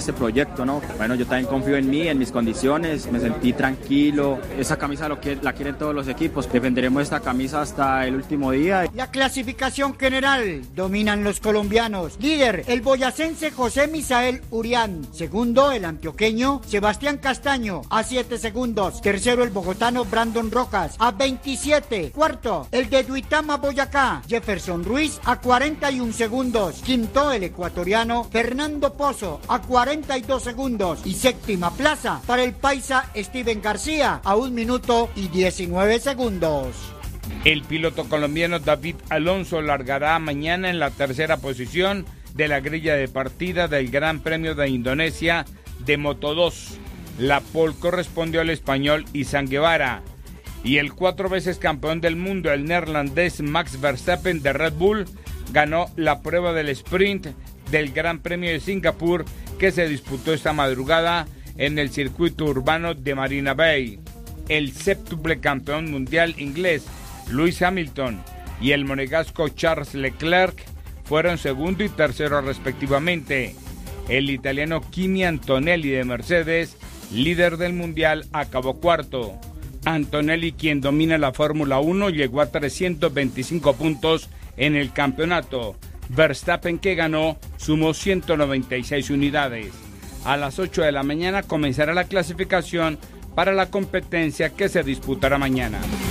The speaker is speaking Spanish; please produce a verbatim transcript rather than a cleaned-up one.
este proyecto, ¿no? Bueno, yo también confío en mí, en mis condiciones, me sentí tranquilo. Esa camisa lo que, la quieren todos los equipos, defenderemos esta camisa hasta el último día. La clasificación general dominan los colombianos. Líder, el boyacense José Misael Urián. Segundo, el antioqueño Sebastián Castaño a siete segundos. Tercero, el bogotano Brandon Rojas a veintisiete. Cuarto, el de Duitama, Boyacá, Jefferson Ruiz a cuarenta y un segundos. Quinto, el ecuatoriano Fernando Pozo a cuarenta y dos segundos. Y séptima plaza para el paisa Steven García a un minuto y diecinueve segundos. El piloto colombiano David Alonso largará mañana en la tercera posición de la grilla de partida del Gran Premio de Indonesia de Moto dos. La pole correspondió al español Izan Guevara. Y el cuatro veces campeón del mundo, el neerlandés Max Verstappen de Red Bull, ganó la prueba del sprint del Gran Premio de Singapur que se disputó esta madrugada en el circuito urbano de Marina Bay. El séptuple campeón mundial inglés Lewis Hamilton y el monegasco Charles Leclerc fueron segundo y tercero respectivamente. El italiano Kimi Antonelli de Mercedes, líder del mundial, acabó cuarto. Antonelli, quien domina la Fórmula uno, llegó a trescientos veinticinco puntos en el campeonato. Verstappen, que ganó, sumó ciento noventa y seis unidades. A las ocho de la mañana comenzará la clasificación para la competencia que se disputará mañana.